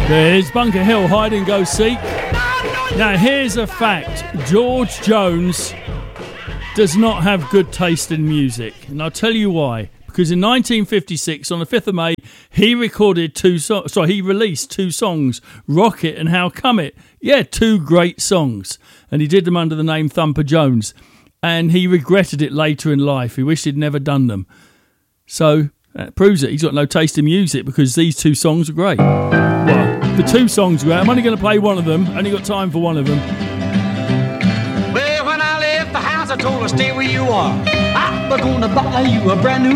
There's Bunker Hill, Hide and Go Seek. Now here's a fact. George Jones does not have good taste in music. And I'll tell you why. Because in 1956, on the 5th of May, he released two songs, Rocket and How Come It. Yeah, two great songs. And he did them under the name Thumper Jones. And he regretted it later in life. He wished he'd never done them. So that proves it. He's got no taste in music because these two songs are great. Well, the two songs are great. I'm only going to play one of them. Only got time for one of them. Well, when I left the house, I told her, stay where you are. I'm going to buy you a brand new